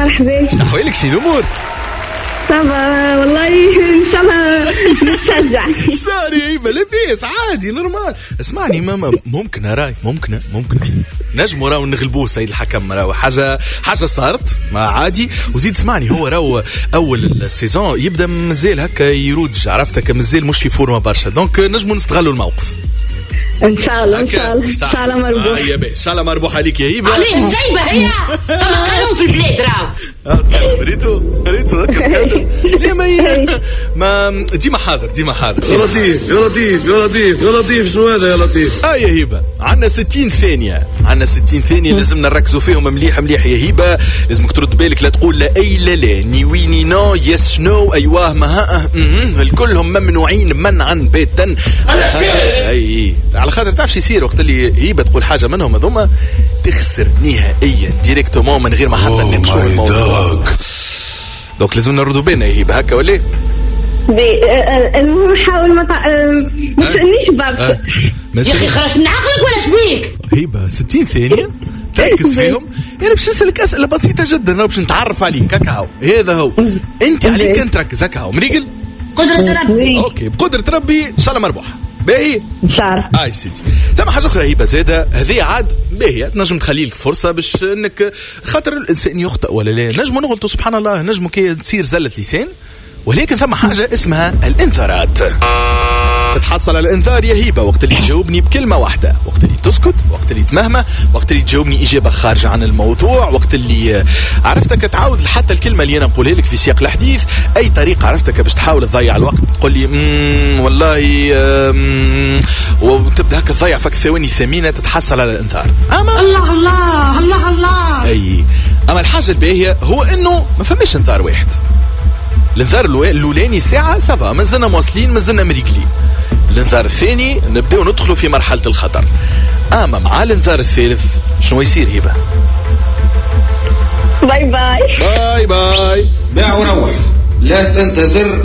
مرحبا. شنو أحوالك؟ شنو الأمور؟ صافا والله إن شاء الله نتشجع. صاري هيبة لاباس عادي نورمال. اسمعني ممكن راي ممكن نجمو راو نغلبوه سيد الحكم راو حاجة صارت ما عادي. وزيد اسمعني هو راو أول السيزون يبدأ مازال هكا يروج عرفتك مازال مش في فورمة برشا دونك نجمو نستغلوا الموقف ان شاء الله ان شاء الله مربوح. يا بيه ان شاء الله مربوح عليك يا هيبه. عليه زيبه هي كما قالوا في البلاد راو. ريتو ليه ما ديما حاضر يا لطيف شنو هذا يا لطيف؟ يا هيبه عندنا 60 ثانيه لازمنا نركزوا فيهم مليح يا هيبه. لازمك ترد بالك لا تقول لا اي لا ني وي ني نو يس نو ايوه ما الكلهم ممنوعين منعا باتا على خاطر تعرف شو يصير وقت اللي هيبه تقول حاجه منهم هذوما تخسر نهائيا ديريكتومون من غير ما حتى نناقشوا الموضوع. دونك لازم نردوا بالنا يا هيبه هكا ولا نحاول ما تسالنيش برشا يا اخي خرجت من عقلك ولا شبيك؟ هيبه 60 ثانيه تركز فيهم. انا باش نسالك اسئله بسيطه جدا باش نتعرف عليك هكا هذا هو انت عليك انت تركز هكا مريقل قدرة ربي. اوكي بقدرة ربي ان شاء الله مربوحه باهي ان شاء الله. اي سيدي ثم حاجه اخرى هيبه زاده هذه عاد باهيه تنجم تخلي لك فرصه باش انك خاطر الانسان يخطئ ولا لا نجموا نغلطوا سبحان الله نجموا كي تصير زله لسان ولكن ثم حاجه اسمها الانذارات. تتحصل على الانذار يا هيبه وقت اللي تجاوبني بكلمه واحده وقت اللي تسكت وقت اللي تمهمه وقت اللي تجاوبني اجابه خارجه عن الموضوع وقت اللي عرفتك تعاود حتى الكلمه اللي انا نقولها لك في سياق الحديث اي طريقه عرفتك باش تحاول تضيع الوقت تقول لي والله وتبدا هكا تضيع فك ثواني ثمينه تتحصل على الانذار. اما الله اي اما الحاجه الباهيه هو انه ما فماش انذار واحد. الانذار الاولاني ساعه سافا مازلنا مواصلين مازلنا مريقلين. الانذار الثاني نبداو ندخلوا في مرحله الخطر. اما مع الانذار الثالث شنو يصير هبه؟ باي باي باع وروح لا تنتظر